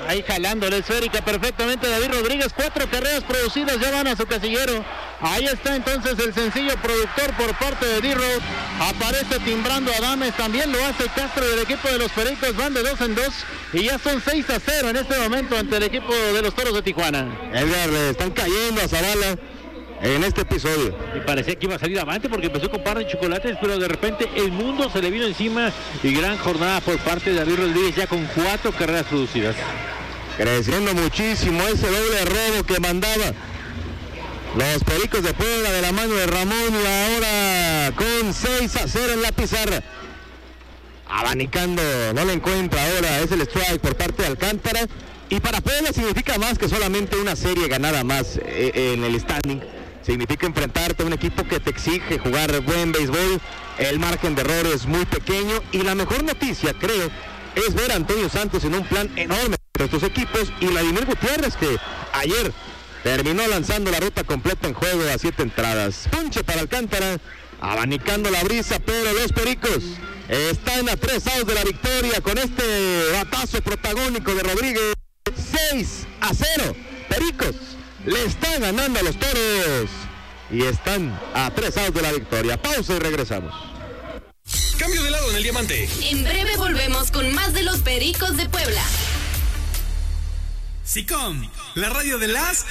Ahí jalando la esférica perfectamente David Rodríguez. 4 carreras producidas, ya van a su casillero. Ahí está entonces el sencillo productor por parte de D-Road. Aparece timbrando Adames, también lo hace Castro del equipo de los Pericos. Van de 2 en 2 y ya son 6-0 en este momento ante el equipo de los Toros de Tijuana. Edgar, le están cayendo a Zavala en este episodio. Y parecía que iba a salir avante porque empezó con par de chocolates, pero de repente el mundo se le vino encima y gran jornada por parte de David Rodríguez, ya con 4 carreras producidas. Creciendo muchísimo ese doble robo que mandaba los Pericos de Puebla de la mano de Ramón, y ahora con 6-0 en la pizarra. Abanicando, no lo encuentra ahora, es el strike por parte de Alcántara. Y para Puebla significa más que solamente una serie ganada más en el standing. Significa enfrentarte a un equipo que te exige jugar buen béisbol. El margen de error es muy pequeño y la mejor noticia, creo, es ver a Antonio Santos en un plan enorme de estos equipos, y Vladimir Gutiérrez, que ayer terminó lanzando la ruta completa en juego a 7 entradas. Ponche para Alcántara, abanicando la brisa, pero los Pericos están a 3 outs de la victoria con este batazo protagónico de Rodríguez. 6-0, Pericos le están ganando a los Toros y están a 3 outs de la victoria. Pausa y regresamos. Cambio de lado en el diamante. En breve volvemos con más de los Pericos de Puebla. SICOM, la radio de las